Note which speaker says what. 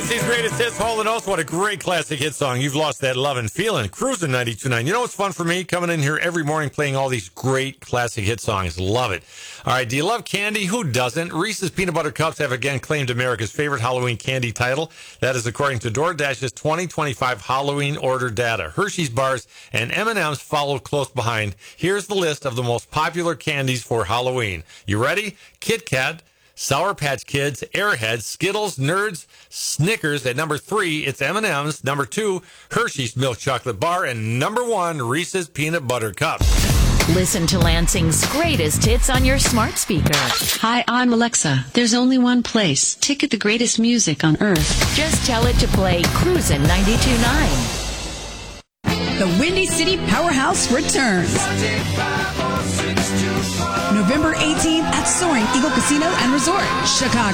Speaker 1: Lansing's greatest hits, Hall & Oates. What a great classic hit song. You've Lost That Lovin' Feeling. Cruising 92.9. You know what's fun for me? Coming in here every morning playing all these great classic hit songs. Love it. All right, do you love candy? Who doesn't? Reese's Peanut Butter Cups have again claimed America's favorite Halloween candy title. That is according to DoorDash's 2025 Halloween order data. Hershey's bars and M&M's follow close behind. Here's the list of the most popular candies for Halloween. You ready? Kit Kat, Sour Patch Kids, Airheads, Skittles, Nerds, Snickers. At number 3, it's M&M's. Number 2, Hershey's Milk Chocolate Bar. And number 1, Reese's Peanut Butter Cups.
Speaker 2: Listen to Lansing's greatest hits on your smart speaker.
Speaker 3: Hi, I'm Alexa. There's only one place to get the greatest music on earth.
Speaker 2: Just tell it to play Cruisin' 92.9.
Speaker 4: The Windy City Powerhouse returns. November 18th at Soaring Eagle Casino and Resort, Chicago.